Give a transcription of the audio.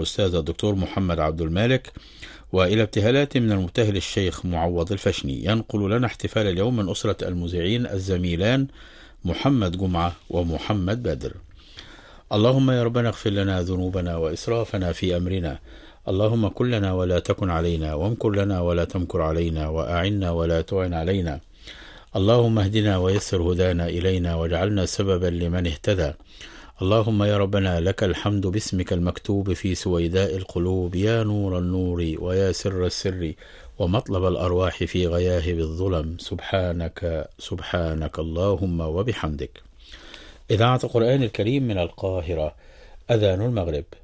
الأستاذ الدكتور محمد عبد المالك، وإلى ابتهالات من المبتهل الشيخ معوض الفشني. ينقل لنا احتفال اليوم من أسرة المذيعين الزميلان محمد جمعة ومحمد بدر. اللهم يا ربنا اغفر لنا ذنوبنا وإسرافنا في أمرنا، اللهم كن لنا ولا تكن علينا، وامكر لنا ولا تمكر علينا، وأعنا ولا تعن علينا. اللهم اهدنا ويسر هدانا إلينا، واجعلنا سببا لمن اهتدى. اللهم يا ربنا لك الحمد باسمك المكتوب في سويداء القلوب، يا نور النور ويا سر السر ومطلب الأرواح في غياهب الظلم. سبحانك سبحانك اللهم وبحمدك. إذاعة القرآن الكريم من القاهرة، أذان المغرب.